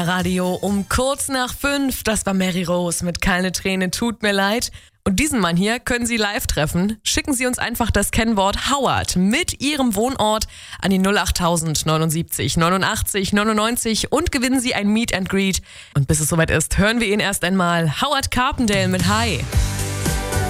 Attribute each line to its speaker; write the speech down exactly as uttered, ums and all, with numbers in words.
Speaker 1: Radio um kurz nach fünf. Das war Mary Rose mit Keine Träne, tut mir leid. Und diesen Mann hier können Sie live treffen. Schicken Sie uns einfach das Kennwort Howard mit Ihrem Wohnort an die null achttausend neunundsiebzig neunundachtzig neunundneunzig und gewinnen Sie ein Meet and Greet. Und bis es soweit ist, hören wir ihn erst einmal. Howard Carpendale mit Hi.